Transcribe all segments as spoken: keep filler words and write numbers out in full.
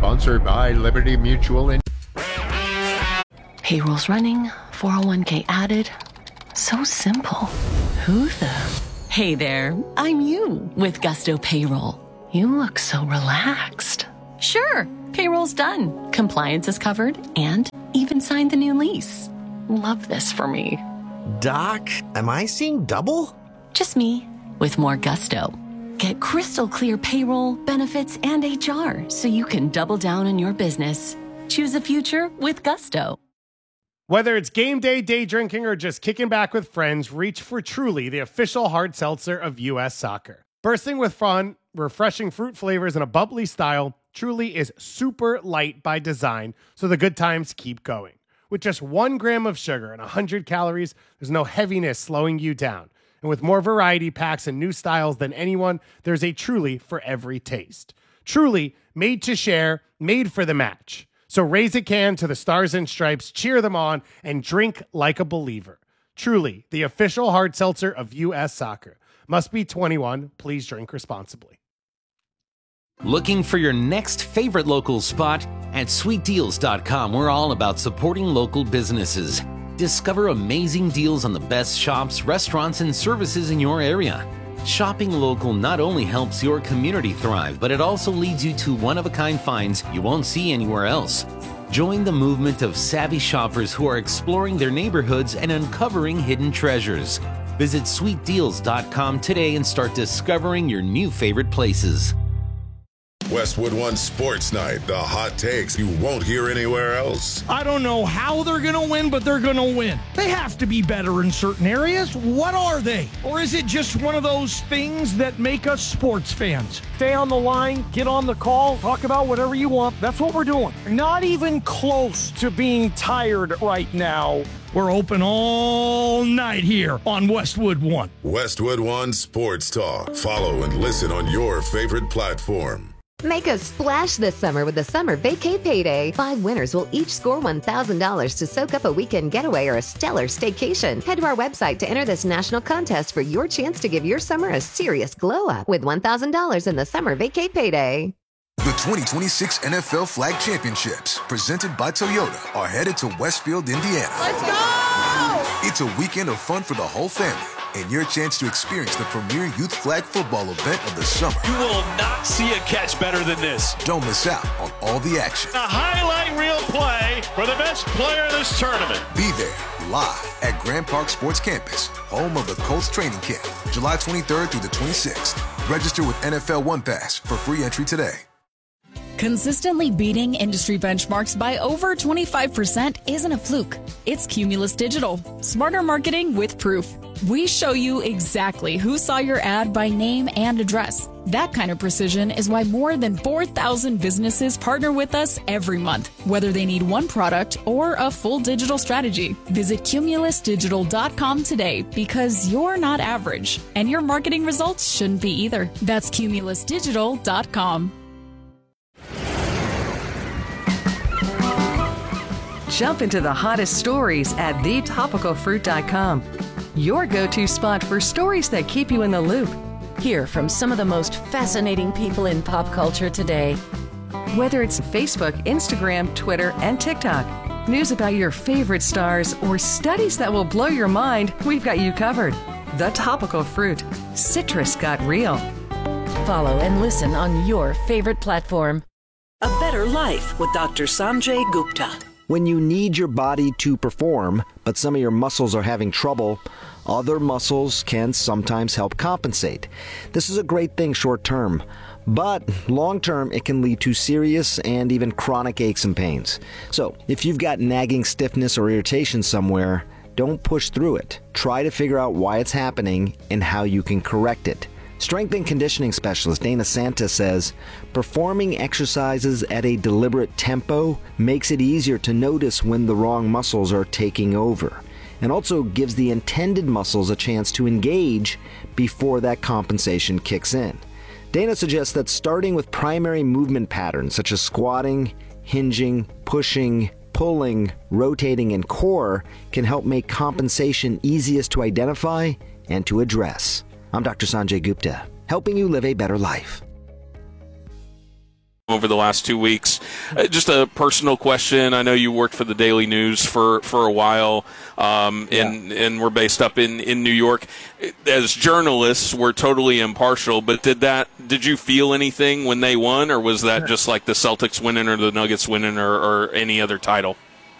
Sponsored by Liberty Mutual. In- Payroll's running, four oh one k added. So simple. Who the? Hey there, I'm you with Gusto Payroll. You look so relaxed. Sure, payroll's done. Compliance is covered and even signed the new lease. Love this for me. Doc, am I seeing double? Just me with more gusto. Get crystal clear payroll, benefits, and H R so you can double down on your business. Choose a future with Gusto. Whether it's game day, day drinking, or just kicking back with friends, reach for Truly, the official hard seltzer of U S Soccer. Bursting with fun, refreshing fruit flavors, and a bubbly style, Truly is super light by design, so the good times keep going. With just one gram of sugar and one hundred calories, there's no heaviness slowing you down. And with more variety packs and new styles than anyone, there's a Truly for every taste. Truly, made to share, made for the match. So raise a can to the Stars and Stripes, cheer them on, and drink like a believer. Truly, the official hard seltzer of U S Soccer. Must be twenty-one. Please drink responsibly. Looking for your next favorite local spot? At sweet deals dot com, we're all about supporting local businesses. Discover amazing deals on the best shops, restaurants, and services in your area. Shopping local not only helps your community thrive, but it also leads you to one-of-a-kind finds you won't see anywhere else. Join the movement of savvy shoppers who are exploring their neighborhoods and uncovering hidden treasures. Visit sweet deals dot com today and start discovering your new favorite places. Westwood One Sports Night, the hot takes you won't hear anywhere else. I don't know how they're going to win, but they're going to win. They have to be better in certain areas. What are they? Or is it just one of those things that make us sports fans? Stay on the line, get on the call, talk about whatever you want. That's what we're doing. Not even close to being tired right now. We're open all night here on Westwood One. Westwood One Sports Talk. Follow and listen on your favorite platform. Make a splash this summer with the Summer Vacay Payday. Five winners will each score one thousand dollars to soak up a weekend getaway or a stellar staycation. Head to our website to enter this national contest for your chance to give your summer a serious glow up with one thousand dollars in the Summer Vacay Payday. The twenty twenty-six N F L Flag Championships, presented by Toyota, are headed to Westfield, Indiana. Let's go! It's a weekend of fun for the whole family, and your chance to experience the premier youth flag football event of the summer. You will not see a catch better than this. Don't miss out on all the action. A highlight reel play for the best player of this tournament. Be there, live at Grand Park Sports Campus, home of the Colts training camp, July twenty-third through the twenty-sixth. Register with N F L One Pass for free entry today. Consistently beating industry benchmarks by over twenty-five percent isn't a fluke. It's Cumulus Digital. Smarter marketing with proof. We show you exactly who saw your ad by name and address. That kind of precision is why more than four thousand businesses partner with us every month, whether they need one product or a full digital strategy. Visit cumulus digital dot com today because you're not average, and your marketing results shouldn't be either. That's cumulus digital dot com. Jump into the hottest stories at the topical fruit dot com. Your go-to spot for stories that keep you in the loop. Hear from some of the most fascinating people in pop culture today. Whether it's Facebook, Instagram, Twitter, and TikTok, news about your favorite stars, or studies that will blow your mind, we've got you covered. The Topical Fruit. Citrus got real. Follow and listen on your favorite platform. A Better Life with Doctor Sanjay Gupta. When you need your body to perform, but some of your muscles are having trouble, other muscles can sometimes help compensate. This is a great thing short term, but long term it can lead to serious and even chronic aches and pains. So if you've got nagging stiffness or irritation somewhere, don't push through it. Try to figure out why it's happening and how you can correct it. Strength and conditioning specialist Dana Santa says, performing exercises at a deliberate tempo makes it easier to notice when the wrong muscles are taking over, and also gives the intended muscles a chance to engage before that compensation kicks in. Dana suggests that starting with primary movement patterns such as squatting, hinging, pushing, pulling, rotating, and core can help make compensation easiest to identify and to address. I'm Doctor Sanjay Gupta, helping you live a better life. over the last two weeks. Uh, just a personal question. I know you worked for the Daily News for, for a while, um, and, yeah. and we're based up in, in New York. As journalists, we're totally impartial, but did that did you feel anything when they won, or was that just like the Celtics winning or the Nuggets winning or, or any other title?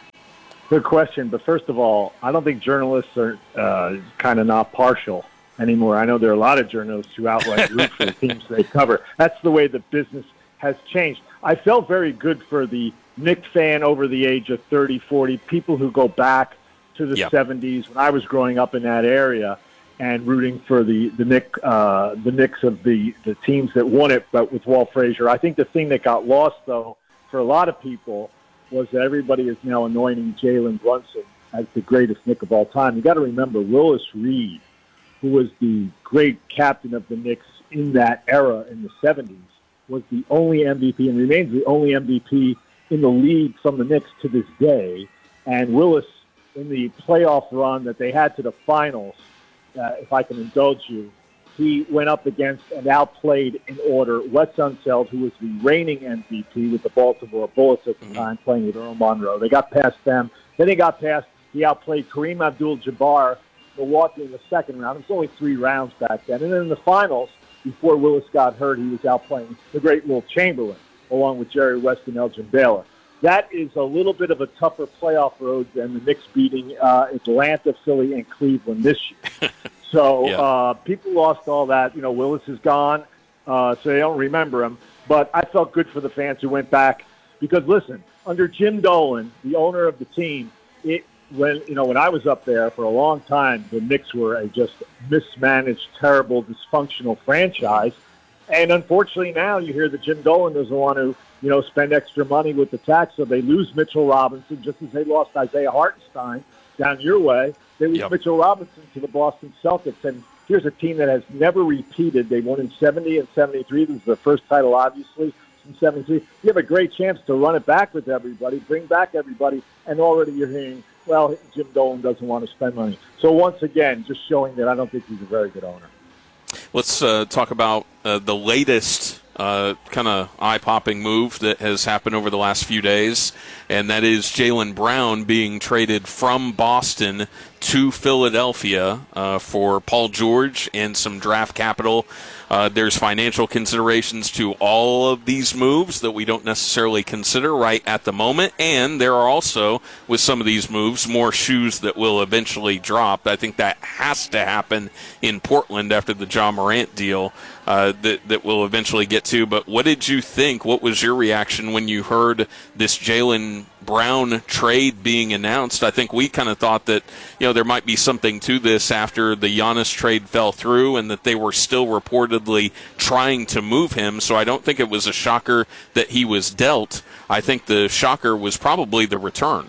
Good question, but first of all, I don't think journalists are uh, kind of not partial anymore. I know there are a lot of journalists who outright root for the teams they cover. That's the way the business has changed. I felt very good for the Knicks fan over the age of thirty, forty, people who go back to the yep. seventies when I was growing up in that area and rooting for the the Knicks, uh, the Knicks of the, the teams that won it, but with Walt Frazier. I think the thing that got lost, though, for a lot of people was that everybody is now anointing Jalen Brunson as the greatest Knick of all time. You got to remember, Willis Reed, who was the great captain of the Knicks in that era in the seventies, was the only M V P and remains the only M V P in the league from the Knicks to this day. And Willis, in the playoff run that they had to the finals, uh, if I can indulge you, he went up against and outplayed in order Wes Unseld, who was the reigning M V P with the Baltimore Bullets at the time, playing with Earl Monroe. They got past them. Then they got past, he outplayed Kareem Abdul-Jabbar, Milwaukee in the second round. It was only three rounds back then. And then in the finals, before Willis got hurt, he was outplaying the great Wilt Chamberlain, along with Jerry West and Elgin Baylor. That is a little bit of a tougher playoff road than the Knicks beating uh, Atlanta, Philly, and Cleveland this year. So yeah. uh, people lost all that. You know, Willis is gone, uh, so they don't remember him. But I felt good for the fans who went back because, listen, under Jim Dolan, the owner of the team, it when you know when I was up there for a long time, the Knicks were a just mismanaged, terrible, dysfunctional franchise. And unfortunately, now you hear that Jim Dolan doesn't want to, you know, spend extra money with the tax, so they lose Mitchell Robinson, just as they lost Isaiah Hartenstein down your way. They lose yep. Mitchell Robinson to the Boston Celtics. And here's a team that has never repeated. They won in seventy and seventy-three. This is their first title, obviously, in seventy-three. You have a great chance to run it back with everybody, bring back everybody, and already you're hearing, well, Jim Dolan doesn't want to spend money. So once again, just showing that I don't think he's a very good owner. Let's uh, talk about uh, the latest uh, kind of eye-popping move that has happened over the last few days, and that is Jaylen Brown being traded from Boston to Philadelphia uh, for Paul George and some draft capital. Uh, there's financial considerations to all of these moves that we don't necessarily consider right at the moment, and there are also, with some of these moves, more shoes that will eventually drop. I think that has to happen in Portland after the Ja Morant deal uh, that, that we'll eventually get to. But what did you think? What was your reaction when you heard this Jaylen Brown trade being announced? I think we kind of thought that, you know, there might be something to this after the Giannis trade fell through and that they were still reportedly trying to move him. So I don't think it was a shocker that he was dealt. I think the shocker was probably the return.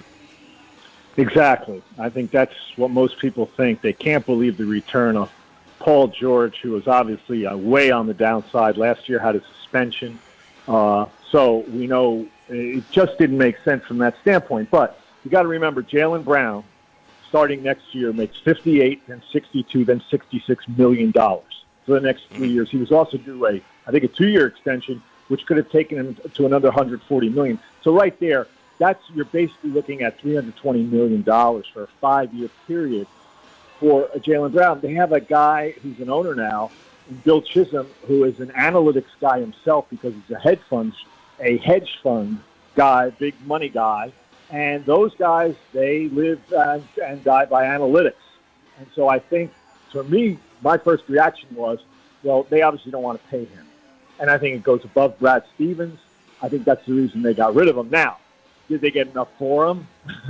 Exactly. I think that's what most people think. They can't believe the return of Paul George, who was obviously uh, way on the downside. Last year had a suspension. Uh, so we know it just didn't make sense from that standpoint. But you got to remember, Jaylen Brown, starting next year, makes fifty-eight, then sixty-two, then sixty-six million dollars for the next three years. He was also due a, I think, a two-year extension, which could have taken him to another one hundred forty million dollars. So right there, that's you're basically looking at three hundred twenty million dollars for a five-year period for Jaylen Brown. They have a guy who's an owner now, Bill Chisholm, who is an analytics guy himself because he's a hedge fund, a hedge fund guy, big money guy. And those guys, they live uh, and die by analytics. And so I think, for me, my first reaction was, well, they obviously don't want to pay him. And I think it goes above Brad Stevens. I think that's the reason they got rid of him. Now, did they get enough for him?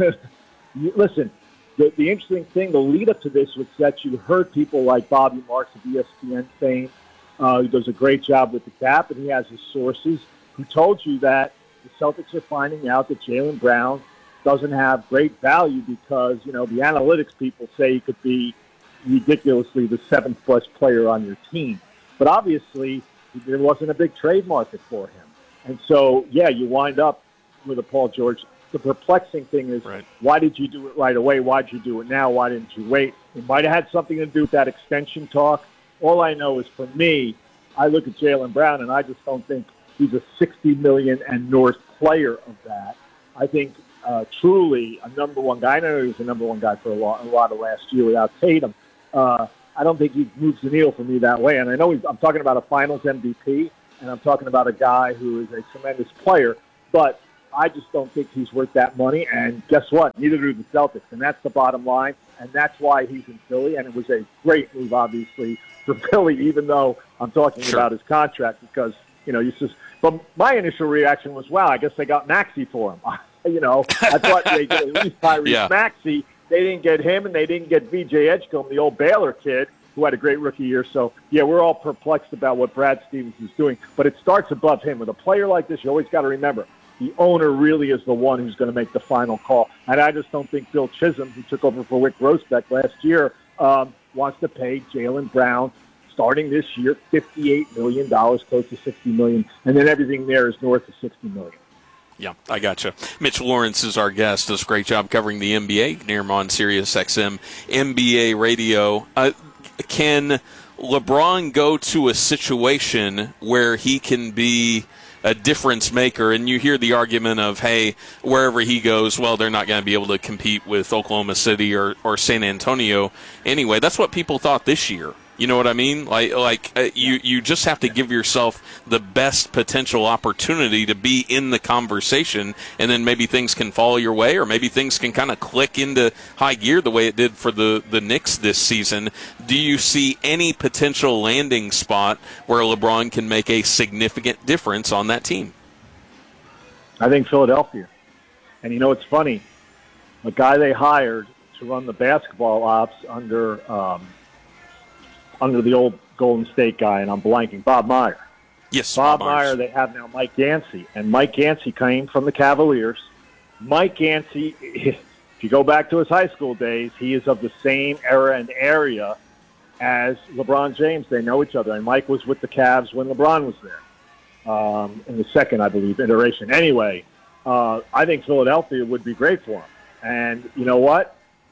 Listen, the, the interesting thing, the lead-up to this was that you heard people like Bobby Marks of E S P N fame, uh, who does a great job with the cap, and he has his sources, who told you that the Celtics are finding out that Jaylen Brown doesn't have great value because, you know, the analytics people say he could be ridiculously the seventh best player on your team. But obviously, there wasn't a big trade market for him. And so, yeah, you wind up with a Paul George. The perplexing thing is, right. Why did you do it right away? Why did you do it now? Why didn't you wait? It might have had something to do with that extension talk. All I know is, for me, I look at Jaylen Brown, and I just don't think he's a sixty million and north player of that. I think uh, truly a number one guy. I know he was a number one guy for a lot, a lot of last year without Tatum. Uh, I don't think he moves the needle for me that way. And I know he's, I'm talking about a Finals M V P, and I'm talking about a guy who is a tremendous player, but I just don't think he's worth that money. And guess what? Neither do the Celtics, and that's the bottom line. And that's why he's in Philly. And it was a great move, obviously, for Philly, even though I'm talking sure. about his contract because, you know, you just. But my initial reaction was, wow, I guess they got Maxey for him. you know, I thought they get at least Tyrese yeah. Maxey. They didn't get him, and they didn't get V J Edgecombe, the old Baylor kid, who had a great rookie year. So, yeah, we're all perplexed about what Brad Stevens is doing. But it starts above him. With a player like this, you always got to remember, the owner really is the one who's going to make the final call. And I just don't think Bill Chisholm, who took over for Wick Grossbeck last year, um, wants to pay Jaylen Brown, starting this year, fifty-eight million dollars, close to sixty million dollars. And then everything there is north of sixty million dollars. Yeah, I gotcha. Mitch Lawrence is our guest. Does a great job covering the N B A near him on Sirius X M N B A Radio. Uh, can LeBron go to a situation where he can be a difference maker? And you hear the argument of, hey, wherever he goes, well, they're not going to be able to compete with Oklahoma City or, or San Antonio anyway. That's what people thought this year. You know what I mean? Like, like uh, you, you just have to give yourself the best potential opportunity to be in the conversation, and then maybe things can fall your way, or maybe things can kind of click into high gear the way it did for the, the Knicks this season. Do you see any potential landing spot where LeBron can make a significant difference on that team? I think Philadelphia. And you know, it's funny. The guy they hired to run the basketball ops under um, – under the old Golden State guy, and I'm blanking, Bob Meyer. Yes, Bob, Bob Meyer, they have now Mike Yancey, and Mike Yancey came from the Cavaliers. Mike Yancey, if you go back to his high school days, he is of the same era and area as LeBron James. They know each other, and Mike was with the Cavs when LeBron was there um, in the second, I believe, iteration. Anyway, uh, I think Philadelphia would be great for him. And you know what?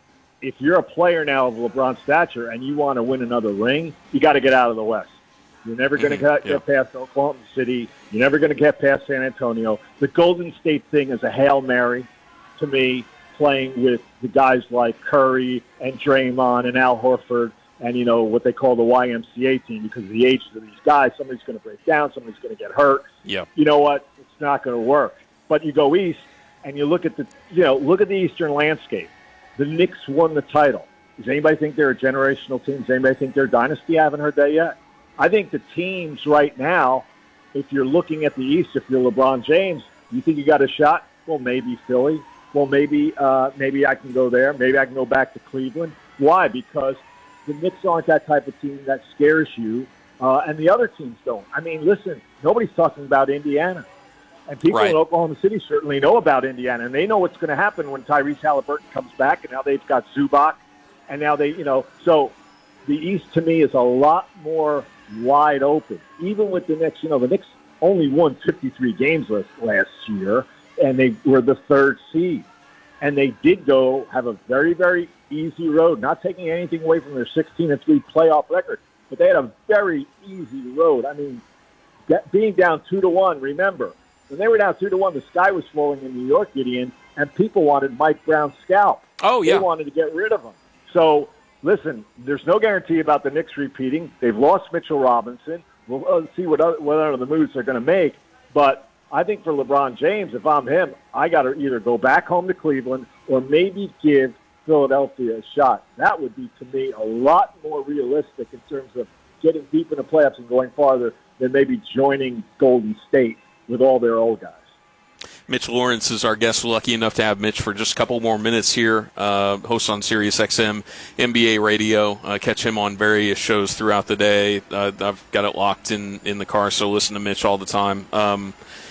If you're a player now of LeBron's stature and you want to win another ring, you got to get out of the West. You're never going to mm-hmm. get, yeah. get past Oklahoma City. You're never going to get past San Antonio. The Golden State thing is a Hail Mary to me, playing with the guys like Curry and Draymond and Al Horford and, you know, what they call the Y M C A team because of the ages of these guys. Somebody's going to break down. Somebody's going to get hurt. Yeah. You know what? It's not going to work. But you go east and you look at the, you know, look at the Eastern landscape. The Knicks won the title. Does anybody think they're a generational team? Does anybody think they're a dynasty? I haven't heard that yet. I think the teams right now, if you're looking at the East, if you're LeBron James, you think you got a shot? Well, maybe Philly. Well, maybe uh, maybe I can go there. Maybe I can go back to Cleveland. Why? Because the Knicks aren't that type of team that scares you, uh, and the other teams don't. I mean, listen, nobody's talking about Indiana. And people right. in Oklahoma City certainly know about Indiana, and they know what's going to happen when Tyrese Halliburton comes back, and now they've got Zubac, and now they, you know, so the East to me is a lot more wide open. Even with the Knicks, you know, the Knicks only won fifty-three games last, last year, and they were the third seed. And they did go have a very, very easy road, not taking anything away from their sixteen and three playoff record, but they had a very easy road. I mean, that, being down two to one, remember, when they were down two to one, the sky was falling in New York, Gideon, and people wanted Mike Brown's scalp. Oh, yeah. They wanted to get rid of him. So, listen, there's no guarantee about the Knicks repeating. They've lost Mitchell Robinson. We'll uh, see what other, what other the moves they're going to make. But I think for LeBron James, if I'm him, I got to either go back home to Cleveland or maybe give Philadelphia a shot. That would be, to me, a lot more realistic in terms of getting deep in the playoffs and going farther than maybe joining Golden State with all their old guys. Mitch Lawrence is our guest. We're lucky enough to have Mitch for just a couple more minutes here. Uh, host on Sirius X M N B A Radio. Uh, catch him on various shows throughout the day. Uh, I've got it locked in, in the car, so listen to Mitch all the time. Um,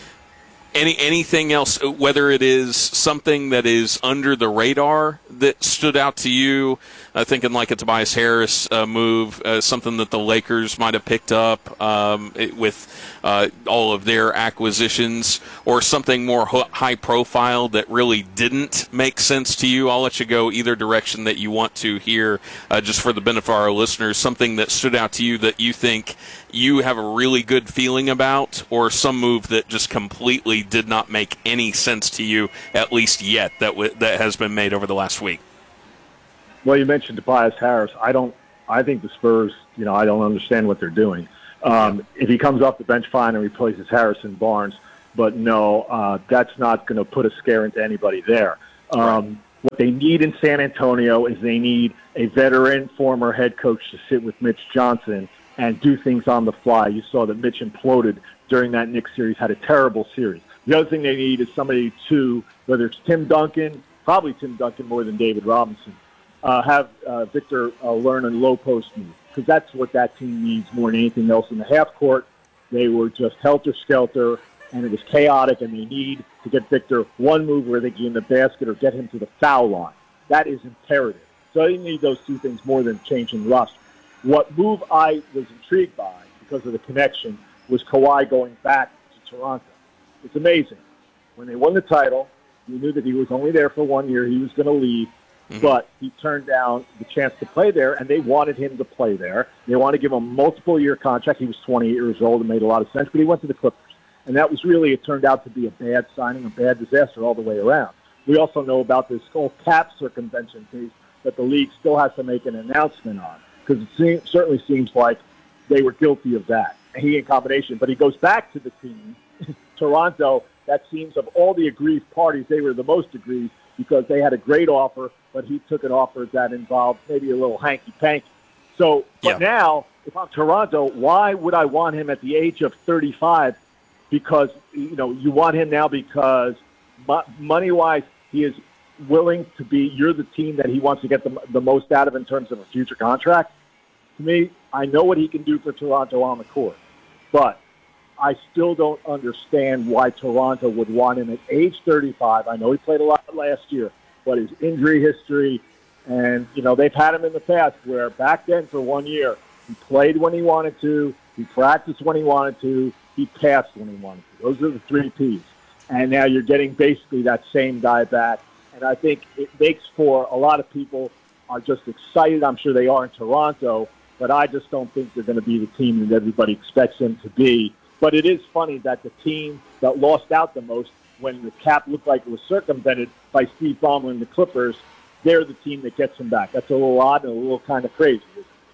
any anything else, whether it is something that is under the radar that stood out to you, uh, thinking like a Tobias Harris uh, move, uh, something that the Lakers might have picked up um, it, with uh, all of their acquisitions, or something more ho- high profile that really didn't make sense to you? I'll let you go either direction that you want to here, uh, just for the benefit of our listeners. Something that stood out to you that you think you have a really good feeling about, or some move that just completely did not make any sense to you, at least yet, that w- that has been made over the last week? Well, you mentioned Tobias Harris. I don't. I think the Spurs, you know, I don't understand what they're doing. Um, yeah. If he comes off the bench, fine, and replaces Harrison Barnes. But no, uh, that's not going to put a scare into anybody there. Um, right. What they need in San Antonio is they need a veteran former head coach to sit with Mitch Johnson and do things on the fly. You saw that Mitch imploded during that Knicks series, had a terrible series. The other thing they need is somebody to, whether it's Tim Duncan, probably Tim Duncan more than David Robinson, uh, have uh, Victor uh, learn a low post move, because that's what that team needs more than anything else. In the half court, they were just helter-skelter, and it was chaotic, and they need to get Victor one move where they get in the basket or get him to the foul line. That is imperative. So they need those two things more than changing rust. What move I was intrigued by, because of the connection, was Kawhi going back to Toronto. It's amazing. When they won the title, you knew that he was only there for one year. He was going to leave, mm-hmm. but he turned down the chance to play there, and they wanted him to play there. They wanted to give him a multiple-year contract. He was twenty-eight years old. It made a lot of sense, but he went to the Clippers. And that was really, it turned out to be a bad signing, a bad disaster all the way around. We also know about this whole cap circumvention case that the league still has to make an announcement on, because it seems, certainly seems like they were guilty of that, he in combination. But he goes back to the team, Toronto, that seems of all the aggrieved parties, they were the most aggrieved because they had a great offer, but he took an offer that involved maybe a little hanky-panky. So, but yeah. now, if I'm Toronto, why would I want him at the age of thirty-five? Because, you know, you want him now because money-wise, he is willing to be, you're the team that he wants to get the, the most out of in terms of a future contract. To me, I know what he can do for Toronto on the court, but I still don't understand why Toronto would want him at age thirty-five. I know he played a lot last year, but his injury history, and, you know, they've had him in the past where back then for one year, he played when he wanted to, he practiced when he wanted to, he passed when he wanted to. Those are the three Ps. And now you're getting basically that same guy back. And I think it makes for a lot of people are just excited. I'm sure they are in Toronto, but I just don't think they're going to be the team that everybody expects them to be. But it is funny that the team that lost out the most when the cap looked like it was circumvented by Steve Ballmer and the Clippers, they're the team that gets him back. That's a little odd and a little kind of crazy.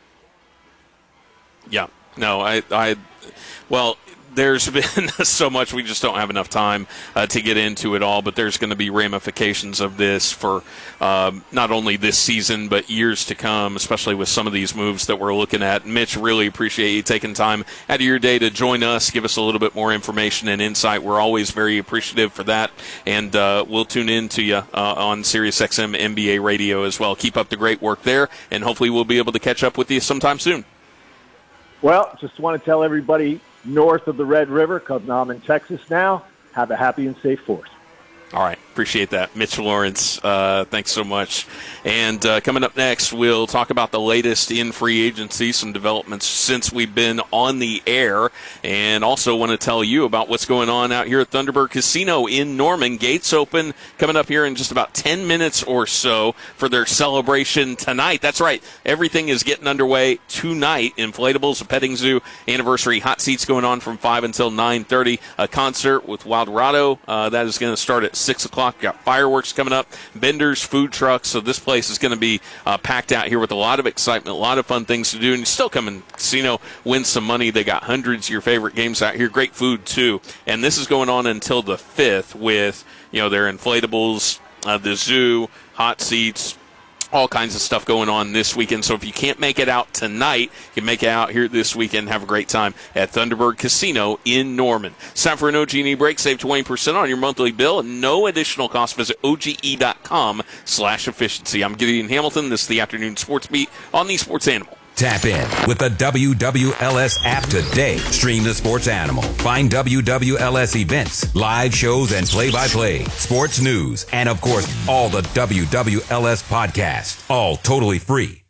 Yeah. No, I, I, well, there's been so much, we just don't have enough time uh, to get into it all, but there's going to be ramifications of this for um, not only this season, but years to come, especially with some of these moves that we're looking at. Mitch, really appreciate you taking time out of your day to join us, give us a little bit more information and insight. We're always very appreciative for that, and uh, we'll tune in to you uh, on SiriusXM N B A Radio as well. Keep up the great work there, and hopefully we'll be able to catch up with you sometime soon. Well, just want to tell everybody north of the Red River, because now I'm in Texas now, have a happy and safe Fourth. All right. Appreciate that. Mitch Lawrence, uh, thanks so much. And uh, coming up next, we'll talk about the latest in free agency, some developments since we've been on the air, and also want to tell you about what's going on out here at Thunderbird Casino in Norman. Gates open coming up here in just about ten minutes or so for their celebration tonight. That's right. Everything is getting underway tonight. Inflatables, a petting zoo, anniversary hot seats going on from five until nine thirty. A concert with Wildorado. Uh, that is going to start at six o'clock. Got fireworks coming up, vendors, food trucks. So this place is going to be uh, packed out here with a lot of excitement, a lot of fun things to do. And you still come in casino, win some money. They got hundreds of your favorite games out here. Great food, too. And this is going on until the fifth with, you know, their inflatables, uh, the zoo, hot seats, all kinds of stuff going on this weekend. So if you can't make it out tonight, you can make it out here this weekend. Have a great time at Thunderbird Casino in Norman. It's time for an O G and E break. Save twenty percent on your monthly bill and no additional cost. Visit O G E dot com slash efficiency. I'm Gideon Hamilton. This is the Afternoon Sports Beat on the Sports Animal. Tap in with the W W L S app today. Stream the Sports Animal. Find W W L S events, live shows, and play-by-play, sports news, and, of course, all the W W L S podcasts. All totally free.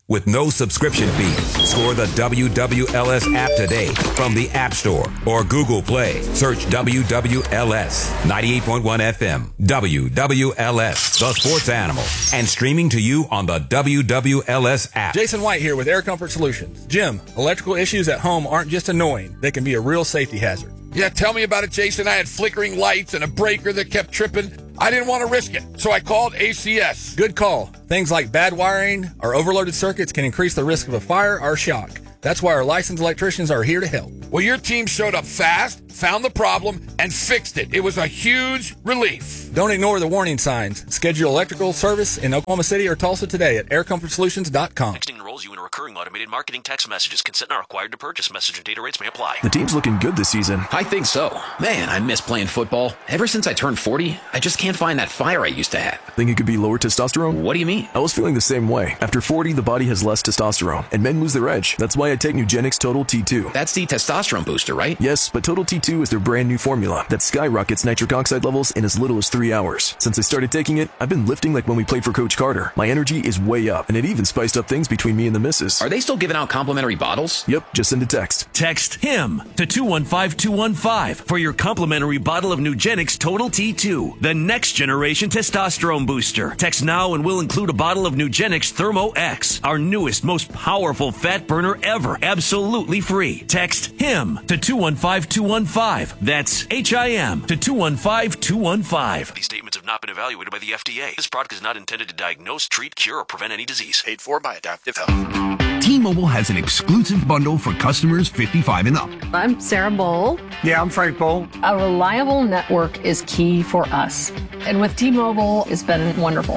with no subscription fee. Score the W W L S app today from the App Store or Google Play. Search W W L S ninety-eight point one F M. W W L S, the sports animal. And streaming to you on the W W L S app. Jason White here with Air Comfort Solutions. Jim, electrical issues at home aren't just annoying. They can be a real safety hazard. Yeah, tell me about it, Jason. I had flickering lights and a breaker that kept tripping. I didn't want to risk it, so I called A C S. Good call. Things like bad wiring or overloaded circuits can increase the risk of a fire or shock. That's why our licensed electricians are here to help. Well, your team showed up fast, found the problem, and fixed it. It was a huge relief. Don't ignore the warning signs. Schedule electrical service in Oklahoma City or Tulsa today at air comfort solutions dot com. Texting enrolls you in a recurring automated marketing text messages. Consent not required to purchase. Message and data rates may apply. The team's looking good this season. I think so. Man, I miss playing football. Ever since I turned forty, I just can't find that fire I used to have. Think it could be lower testosterone? What do you mean? I was feeling the same way. After forty, the body has less testosterone, and men lose their edge. That's why I take Nugenix Total T two. That's the testosterone booster, right? Yes, but Total T two is their brand new formula that skyrockets nitric oxide levels in as little as three hours. Since I started taking it, I've been lifting like when we played for Coach Carter. My energy is way up, and it even spiced up things between me and the missus. Are they still giving out complimentary bottles? Yep, just send a text. Text HIM to two one five two one five for your complimentary bottle of Nugenix Total T two, the next generation testosterone booster. Text now and we'll include a bottle of Nugenix Thermo X, our newest, most powerful fat burner ever, absolutely free. Text HIM to two one five two one five. That's H I M to two one five two one five. These statements have not been evaluated by the F D A. This product is not intended to diagnose, treat, cure, or prevent any disease. Paid for by Adaptive Health. T-Mobile has an exclusive bundle for customers fifty-five and up. I'm Sarah Bowl. Yeah, I'm Frank Bowl. A reliable network is key for us. And with T-Mobile, it's been wonderful.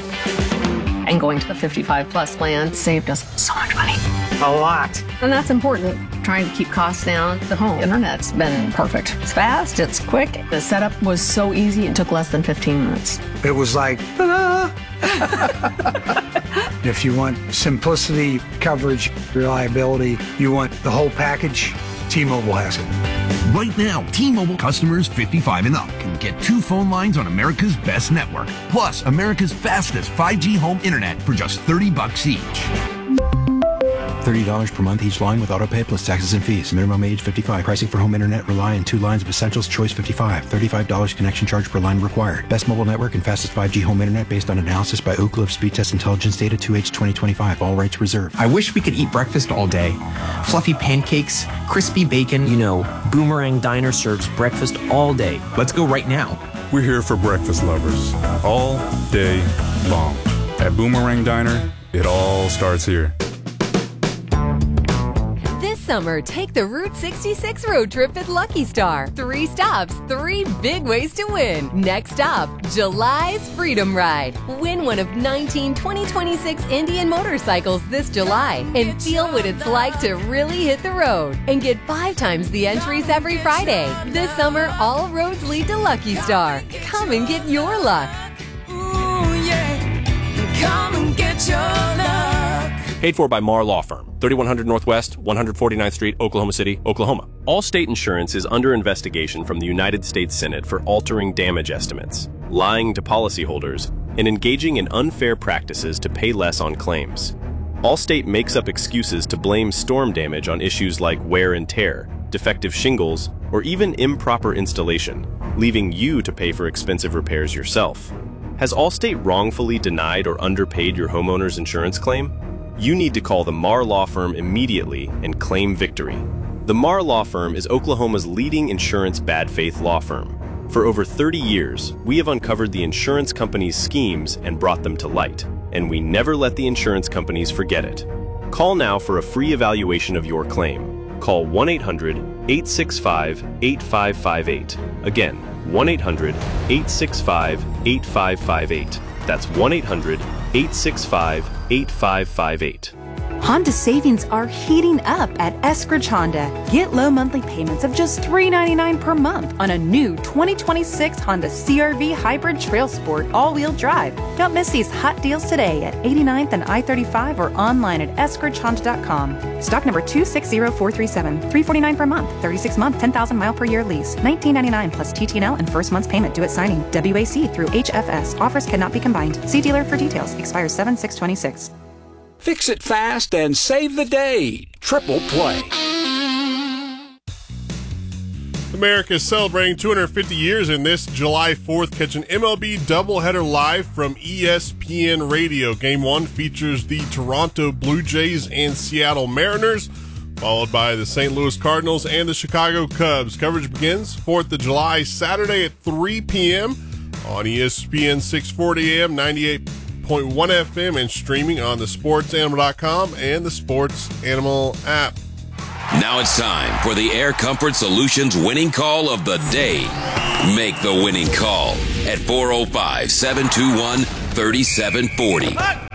And going to the fifty-five plus plan saved us so much money. A lot. And that's important. Trying to keep costs down. The home internet's been perfect. It's fast, it's quick. The setup was so easy, it took less than fifteen minutes. It was like, ta-da! If you want simplicity, coverage, reliability, you want the whole package, T-Mobile has it. Right now, T-Mobile customers fifty-five and up can get two phone lines on America's best network, plus America's fastest five G home internet for just thirty bucks each. thirty dollars per month each line with autopay plus taxes and fees. Minimum age fifty-five. Pricing for home internet rely on two lines of Essentials Choice fifty-five. thirty-five dollars connection charge per line required. Best mobile network and fastest five G home internet based on analysis by Ookla of Speed Test Intelligence Data two H twenty twenty-five. All rights reserved. I wish we could eat breakfast all day. Fluffy pancakes, crispy bacon. You know, Boomerang Diner serves breakfast all day. Let's go right now. We're here for breakfast lovers all day long. At Boomerang Diner, it all starts here. This summer, take the Route sixty-six road trip at Lucky Star. Three stops, three big ways to win. Next stop, July's Freedom Ride. Win one of nineteen twenty twenty-six Indian motorcycles this July and feel what it's like to really hit the road. And get five times the entries every Friday. This summer, all roads lead to Lucky Star. Come and get your luck. Ooh, yeah. Come and get your luck. Paid for by Marr Law Firm, thirty-one hundred Northwest, one forty-ninth Street, Oklahoma City, Oklahoma. Allstate Insurance is under investigation from the United States Senate for altering damage estimates, lying to policyholders, and engaging in unfair practices to pay less on claims. Allstate makes up excuses to blame storm damage on issues like wear and tear, defective shingles, or even improper installation, leaving you to pay for expensive repairs yourself. Has Allstate wrongfully denied or underpaid your homeowner's insurance claim? You need to call the Marr Law Firm immediately and claim victory. The Marr Law Firm is Oklahoma's leading insurance bad faith law firm. For over thirty years, we have uncovered the insurance companies' schemes and brought them to light, and we never let the insurance companies forget it. Call now for a free evaluation of your claim. Call one eight hundred, eight six five, eight five five eight. Again, one eight hundred, eight six five, eight five five eight. That's one eight hundred, eight six five, eight five five eight. Honda savings are heating up at Eskridge Honda. Get low monthly payments of just three ninety-nine per month on a new twenty twenty-six Honda C R V Hybrid Trail Sport all-wheel drive. Don't miss these hot deals today at eighty-ninth and I thirty-five or online at eskridge honda dot com. Stock number two six zero four three seven, three forty-nine per month, thirty-six month, ten thousand mile per year lease, nineteen ninety-nine plus T T N L and first month's payment due at signing. W A C through H F S. Offers cannot be combined. See dealer for details. Expires seven six twenty-six. Fix it fast and save the day. Triple Play. America is celebrating two hundred fifty years, and this July fourth, catch an M L B doubleheader live from E S P N Radio. Game one features the Toronto Blue Jays and Seattle Mariners, followed by the Saint Louis Cardinals and the Chicago Cubs. Coverage begins fourth of July, Saturday at three p.m. on E S P N six forty A M, ninety-eight point one F M, and streaming on the sports animal dot com and the Sports Animal app. Now it's time for the Air Comfort Solutions winning call of the day. Make the winning call at four oh five, seven two one, three seven four oh.